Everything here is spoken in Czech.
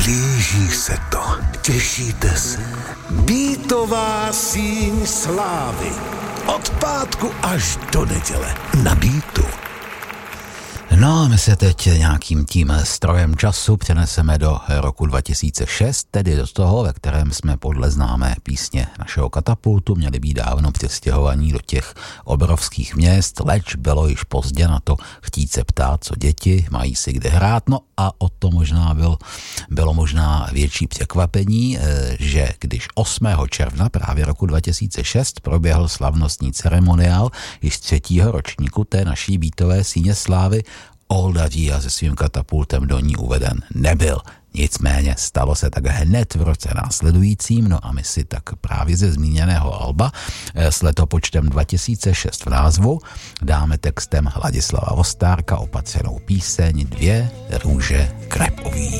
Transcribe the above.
Blíží se to. Těšíte se? Beatová síň slávy. Od pátku až do neděle. Na Beatu. No, my se teď nějakým tím strojem času přeneseme do roku 2006, tedy do toho, ve kterém jsme podle známé písně našeho Katapultu měli být dávno přestěhovaní do těch obrovských měst, leč bylo již pozdě na to chtít se ptát, co děti mají si kde hrát. No a o to možná bylo možná větší překvapení, že když 8. června právě roku 2006 proběhl slavnostní ceremoniál již 3. ročníku té naší Beatové síně slávy, Olda Dia se svým Katapultem do ní uveden nebyl. Nicméně stalo se tak hned v roce následujícím, no a my si tak právě ze zmíněného alba s letopočtem 2006 v názvu dáme textem Ladislava Vostárka opatřenou píseň Dvě růže krepový.